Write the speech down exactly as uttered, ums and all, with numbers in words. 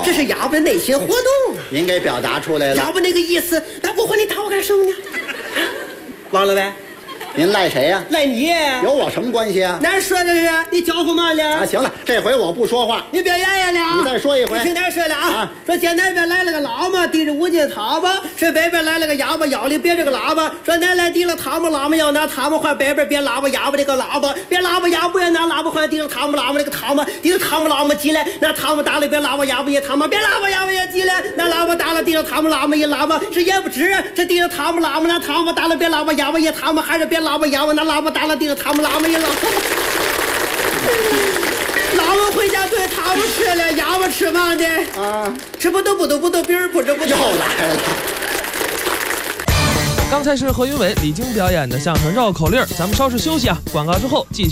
这是哑巴的内心活动， 您给表达出来了。 哑巴那个意思，那不管你打我干什么呢？忘了呗？ 您赖谁呀、 赖你， 有我什么关系啊？ 难说这是，你叫呼嘛了？ 啊，行了，这回我不说话。 你别演演了啊！ 你再说一回。 听点说了啊！ 啊说现南边来了个喇嘛，提着五斤汤吧；是北边来了个哑巴，腰里别着个喇叭。说南来提了汤姆喇嘛，要拿汤姆换北边别喇叭哑巴这个喇叭，别喇叭哑巴也拿喇叭换提着汤姆喇嘛这个汤姆，提着汤姆喇嘛进来，拿汤姆打了别喇叭哑巴也汤姆，别喇叭哑巴也进来，拿喇叭打了提着汤姆喇嘛一喇叭，是也不知这提着汤姆喇嘛拿汤姆打了别喇叭哑巴也汤姆，还是别喇叭哑巴拿喇叭打了提着汤姆喇嘛一喇叭。喇嘛回家对汤姆吃了，哑巴吃嘛的啊， 吃不都不都不都，别人不知不又来了。 刚才是何云伟、李菁表演的相声绕口令，咱们稍事休息啊，广告之后继续。